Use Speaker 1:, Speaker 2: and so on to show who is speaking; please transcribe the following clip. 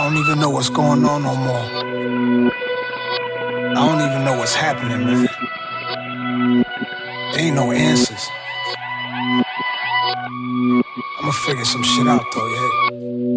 Speaker 1: don't even know what's going on no more. I don't even know what's happening, man. There ain't no answers. I'ma figure some shit out though, yeah.